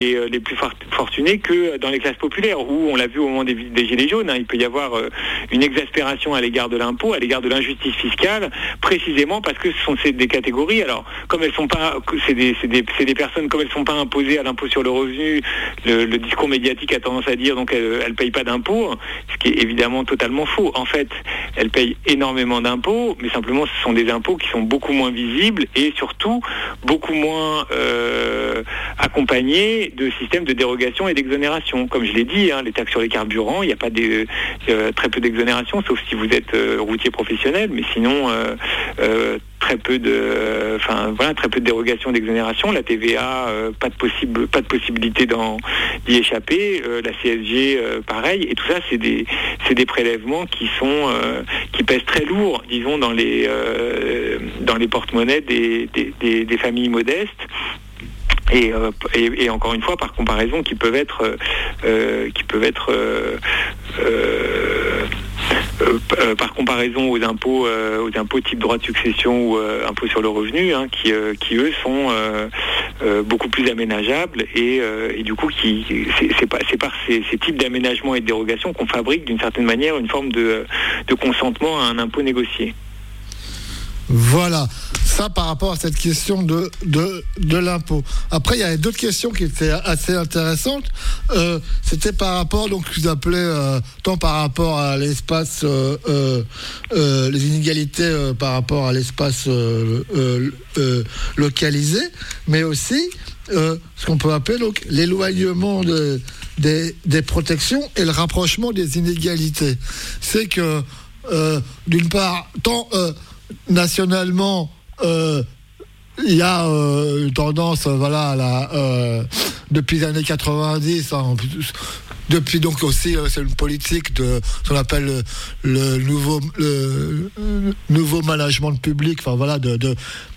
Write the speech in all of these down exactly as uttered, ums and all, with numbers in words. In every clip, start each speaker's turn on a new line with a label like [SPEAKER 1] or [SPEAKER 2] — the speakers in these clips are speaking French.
[SPEAKER 1] les, les plus fortunés que dans les classes populaires, où on l'a vu au moment des, des Gilets jaunes, hein, il peut y avoir euh, une exaspération à l'égard de l'impôt, à l'égard de l'injustice fiscale, précisément parce que ce sont ces, des catégories, alors comme elles sont pas, c'est des, c'est des, c'est des personnes, comme elles ne sont pas imposées à l'impôt sur le revenu, le, le discours médiatique a tendance à dire donc elles ne payent pas d'impôts, ce qui est évidemment totalement faux. En fait, elles payent énormément d'impôts, mais simplement ce sont des impôts qui sont beaucoup moins visibles et surtout beaucoup moins euh, accompagnés de systèmes de dérogation et d'exonération. Comme je l'ai dit, hein, les taxes sur les carburants, il n'y a pas des, euh, très peu d'exonération, sauf si vous êtes euh, routier professionnel, mais sinon euh, euh, très peu de, enfin euh, voilà, très peu de dérogation, d'exonération. La T V A, euh, pas de possible, pas de possibilité d'en, d'y échapper. Euh, la C S G, euh, pareil. Et tout ça, c'est des, c'est des prélèvements qui sont, euh, qui pèsent très lourd, disons, dans les, euh, dans les porte-monnaies des, des, des, des familles modestes. Et, euh, et, et encore une fois, par comparaison, qui peuvent être, euh, qui peuvent être euh, euh, euh, euh, par comparaison aux impôts, euh, aux impôts type droit de succession ou euh, impôts sur le revenu, hein, qui, euh, qui eux sont euh, euh, beaucoup plus aménageables et, euh, et du coup, qui, c'est, c'est, pas, c'est par ces, ces types d'aménagements et de dérogations qu'on fabrique d'une certaine manière une forme de, de consentement à un impôt négocié.
[SPEAKER 2] Voilà, ça par rapport à cette question de, de, de l'impôt. Après, il y avait d'autres questions qui étaient assez intéressantes. Euh, c'était par rapport, donc, vous appelez, euh, tant par rapport à l'espace, euh, euh, euh, les inégalités euh, par rapport à l'espace euh, euh, euh, localisé, mais aussi euh, ce qu'on peut appeler donc, l'éloignement de, des, des protections et le rapprochement des inégalités. C'est que, euh, d'une part, tant... Euh, nationalement, euh, il y a euh, une tendance, euh, voilà, à la, euh, depuis les années quatre-vingt-dix, hein, depuis donc aussi, euh, c'est une politique de ce qu'on appelle le, le nouveau, le, le nouveau management public, enfin voilà, de, de,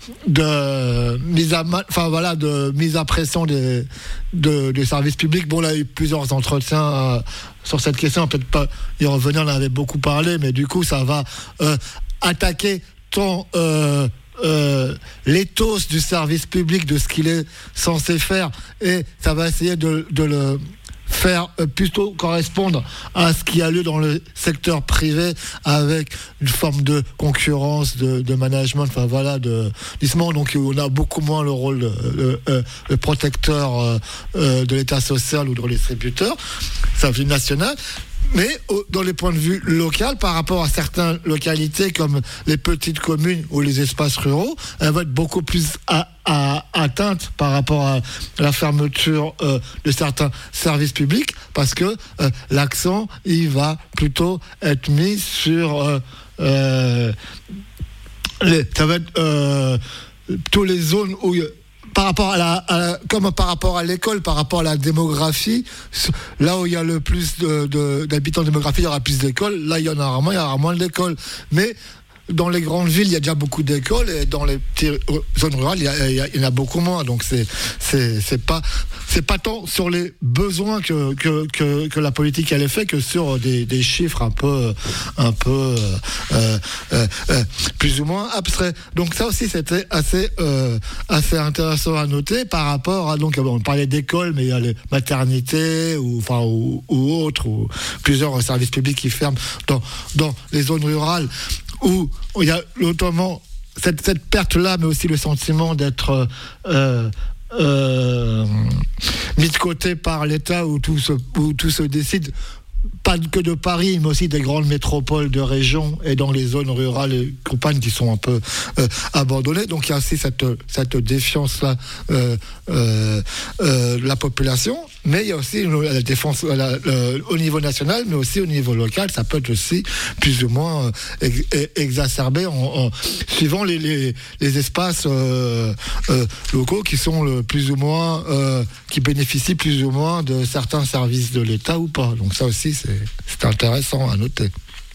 [SPEAKER 2] de mise à, enfin voilà, de mise à pression des, de, des services publics. Bon, là, il y a eu plusieurs entretiens euh, sur cette question, peut-être pas y revenir, on en avait beaucoup parlé, mais du coup, ça va euh, attaquer tant euh, euh, l'éthos du service public, de ce qu'il est censé faire, et ça va essayer de, de le faire euh, plutôt correspondre à ce qui a lieu dans le secteur privé, avec une forme de concurrence, de, de management, enfin voilà, de justement, donc on a beaucoup moins le rôle de, de, de, de protecteur euh, euh, de l'État social ou de distributeur, ça vient national. Mais dans les points de vue locaux, par rapport à certaines localités comme les petites communes ou les espaces ruraux, elles vont être beaucoup plus à, à, atteintes par rapport à la fermeture euh, de certains services publics, parce que euh, l'accent, il va plutôt être mis sur euh, euh, les, ça va être euh, toutes les zones où par rapport à la, à la, comme par rapport à l'école, par rapport à la démographie, là où il y a le plus de, de, d'habitants démographiques, il y aura plus d'écoles. Là, il y en aura moins, il y aura moins d'écoles. Mais dans les grandes villes, il y a déjà beaucoup d'écoles, et dans les petites zones rurales, il y, a, il, y a, il y en a beaucoup moins. Donc c'est c'est c'est pas c'est pas tant sur les besoins que que que, que la politique elle est faite, que sur des, des chiffres un peu un peu euh, euh, euh, plus ou moins abstraits. Donc ça aussi c'était assez euh, assez intéressant à noter par rapport à, donc on parlait d'écoles, mais il y a les maternités ou enfin ou, ou autres, ou plusieurs services publics qui ferment dans dans les zones rurales, où il y a notamment cette, cette perte-là, mais aussi le sentiment d'être euh, euh, mis de côté par l'État, où tout se, où tout se décide, pas que de Paris, mais aussi des grandes métropoles de région et dans les zones rurales et campagnes qui sont un peu euh, abandonnées. Donc il y a aussi cette, cette défiance-là euh, euh, euh, de la population. Mais il y a aussi la défense la, la, au niveau national, mais aussi au niveau local. Ça peut être aussi plus ou moins euh, ex, exacerbé en, en, suivant les, les, les espaces euh, euh, locaux qui sont le plus ou moins, euh, qui bénéficient plus ou moins de certains services de l'État ou pas. Donc ça aussi, c'est, c'est intéressant à noter.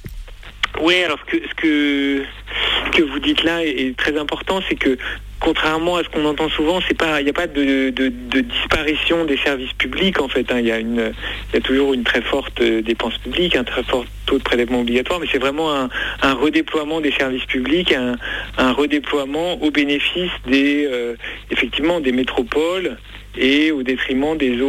[SPEAKER 1] Oui, alors ce que, ce que, ce que vous dites là est, est très important, c'est que contrairement à ce qu'on entend souvent, c'est pas, il n'y a pas de, de, de disparition des services publics en fait. Hein. Il y a une, il y a toujours une très forte dépense publique, un très fort taux de prélèvement obligatoire, mais c'est vraiment un, un redéploiement des services publics, un, un redéploiement au bénéfice des, euh, effectivement, des métropoles et au détriment des